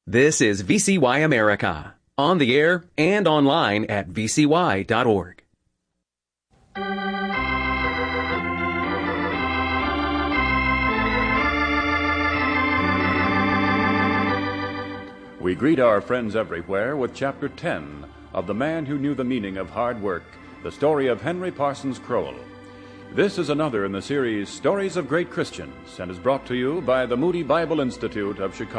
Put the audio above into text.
This is VCY America, on the air and online at vcy.org. We greet our friends everywhere with Chapter 10 of The Man Who Knew the Meaning of Hard Work, the story of Henry Parsons Crowell. This is another in the series Stories of Great Christians and is brought to you by the Moody Bible Institute of Chicago.